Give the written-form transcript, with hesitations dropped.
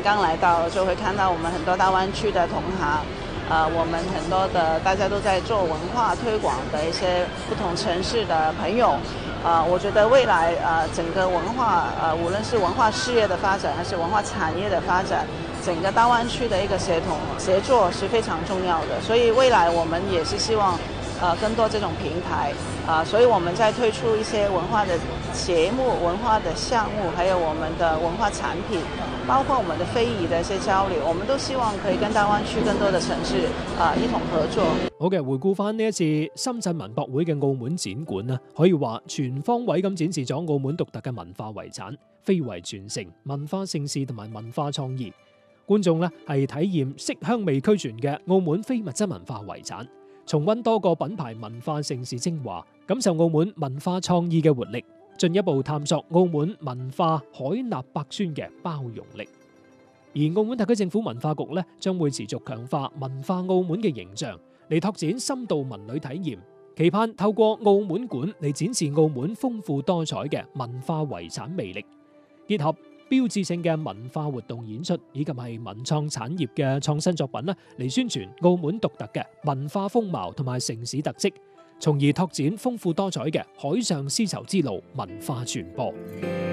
刚来到，就会看到我们很多大湾区的同行，我们很多的大家都在做文化推广的一些不同城市的朋友，我觉得未来整个文化无论是文化事业的发展还是文化产业的发展，整个大湾区的一个协作是非常重要的，所以未来我们也是希望更多这种平台所以我们在推出一些文化的节目、文化的项目，还有我们的文化产品，包括我們的非遺的一些交流，我們都希望可以跟大灣區更多的城市一同合作。 好嘅，回顧翻呢一次深圳文博會嘅澳門展館啦，可以話全方位咁展示咗澳門獨特嘅文化遺產、非遺傳承、文化盛事同埋文化創意。觀眾呢係體驗色香味俱全嘅澳門非物質文化遺產，重溫多個品牌文化盛事精華，感受澳門文化創意嘅活力，進一步探索澳門文化海納百川嘅包容力。而澳門特區政府文化局呢，將會持續強化文化澳門嘅形象，嚟拓展深度文旅體驗，期盼透過澳門館嚟展示澳門豐富多彩嘅文化遺產魅力，結合標誌性嘅文化活動演出，以及係文創產業嘅創新作品啦，嚟宣傳澳門獨特嘅文化風貌同埋城市特色，從而拓展豐富多彩嘅海上絲綢之路文化傳播。